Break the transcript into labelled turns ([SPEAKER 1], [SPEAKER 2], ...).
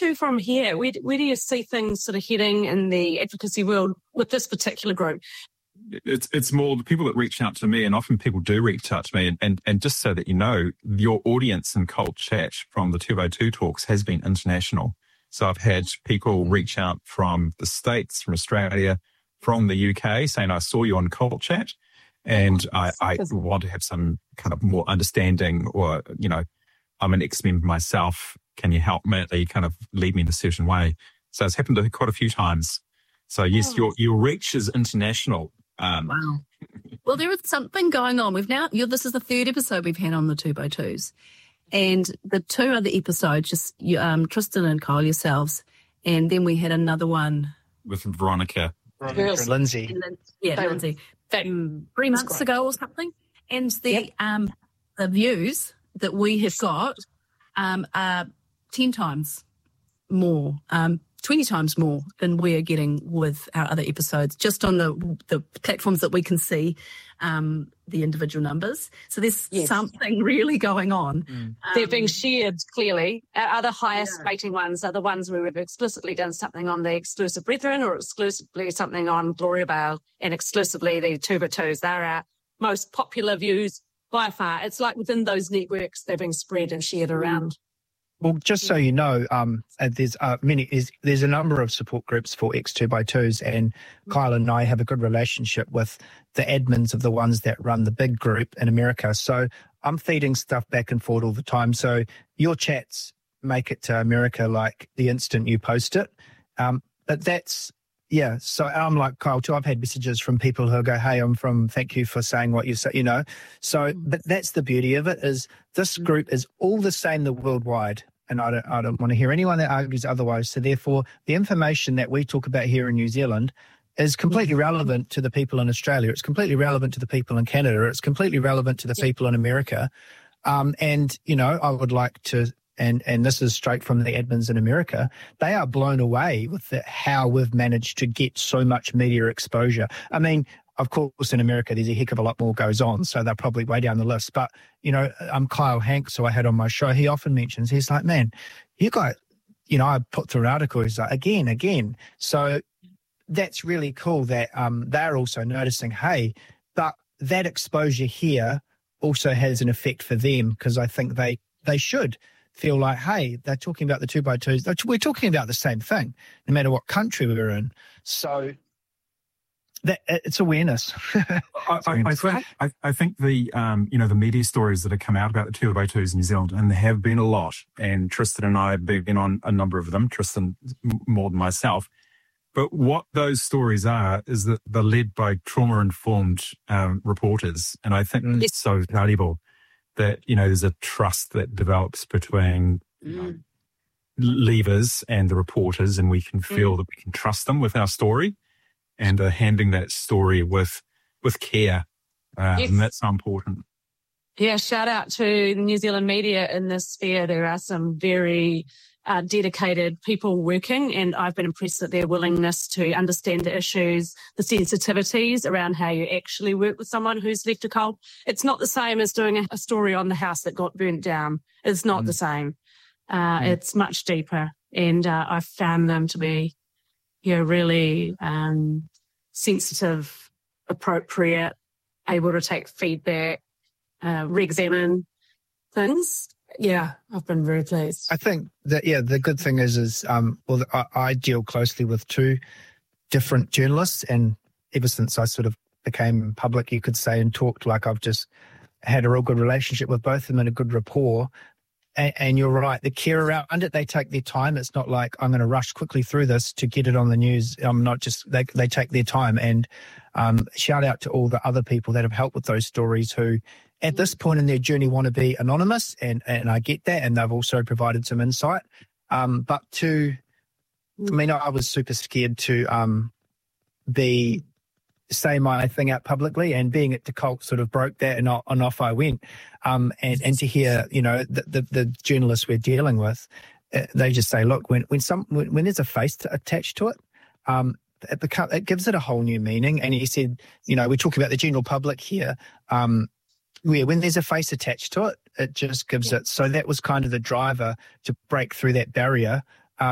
[SPEAKER 1] to from here? Where do you see things sort of heading in the advocacy world with this particular group?
[SPEAKER 2] It's more the people that reach out to me, and often people do reach out to me. And just so that you know, your audience in Cult Chat from the 2x2 talks has been international. So I've had people reach out from the States, from Australia, from the UK, saying, I saw you on Cult Chat, and I want to have some kind of more understanding, or, you know, I'm an ex-member myself. Can you help me? They kind of lead me in a certain way. So it's happened quite a few times. So yes, your reach is international.
[SPEAKER 3] Wow. Well, there is something going on. This is the third episode we've had on the 2x2s. And the two other episodes, just Tristan and Kyle, yourselves. And then we had another one.
[SPEAKER 2] With Veronica.
[SPEAKER 4] Lindsay.
[SPEAKER 3] Lindsay. 3 months ago or something. And the views that we have got are 10 times more, 20 times more than we're getting with our other episodes, just on the platforms that we can see the individual numbers. So there's something really going on.
[SPEAKER 1] They're being shared clearly. Our other highest rating ones are the ones where we've explicitly done something on the Exclusive Brethren, or exclusively something on Gloria Bale, and exclusively the 2x2s. They're our most popular views by far. It's like within those networks, they're being spread and shared around.
[SPEAKER 4] Well, just so you know, there's a number of support groups for X2x2s, and Kyle and I have a good relationship with the admins of the ones that run the big group in America. So I'm feeding stuff back and forth all the time. So your chats make it to America like the instant you post it. But that's, so I'm like Kyle too. I've had messages from people who go, hey, thank you for saying what you say, you know. So, but that's the beauty of it, is this group is all the same worldwide. And I don't want to hear anyone that argues otherwise. So therefore, the information that we talk about here in New Zealand is completely relevant to the people in Australia. It's completely relevant to the people in Canada. It's completely relevant to the people in America. And, you know, I would like to, and this is straight from the admins in America, they are blown away with how we've managed to get so much media exposure. I mean, of course, in America, there's a heck of a lot more goes on, so they're probably way down the list. But, you know, Kyle Hanks, who I had on my show, he often mentions, he's like, man, you got, you know, I put through an article, he's like, again. So that's really cool that they're also noticing, hey, but that exposure here also has an effect for them, because I think they should feel like, hey, they're talking about the 2x2s. We're talking about the same thing, no matter what country we're in. So it's awareness.
[SPEAKER 2] I think the the media stories that have come out about the 2x2s in New Zealand, and there have been a lot, and Tristan and I have been on a number of them, Tristan more than myself. But what those stories are is that they're led by trauma-informed reporters, and I think it's so valuable that, you know, there's a trust that develops between leavers and the reporters, and we can feel that we can trust them with our story, and handling that story with care. And that's so important.
[SPEAKER 1] Yeah, shout out to the New Zealand media in this sphere. There are some very dedicated people working, and I've been impressed at their willingness to understand the issues, the sensitivities around how you actually work with someone who's left a cult. It's not the same as doing a story on the house that got burnt down. It's not the same. It's much deeper, and I've found them to be really sensitive, appropriate, able to take feedback, re-examine things. Yeah, I've been very pleased.
[SPEAKER 4] I think that, the good thing is I deal closely with two different journalists, and ever since I sort of became public, you could say, and talked, like, I've just had a real good relationship with both of them and a good rapport. And you're right, the care around it, they take their time. It's not like I'm going to rush quickly through this to get it on the news. I'm not just, they take their time. And shout out to all the other people that have helped with those stories who at this point in their journey want to be anonymous. And I get that. And they've also provided some insight. I was super scared to say my thing out publicly, and being at the cult sort of broke that, and off I went. And to hear, you know, the journalists we're dealing with, they just say, look, when there's a face attached to it, it gives it a whole new meaning. And he said, you know, we're talking about the general public here. When there's a face attached to it, it just gives it. So that was kind of the driver to break through that barrier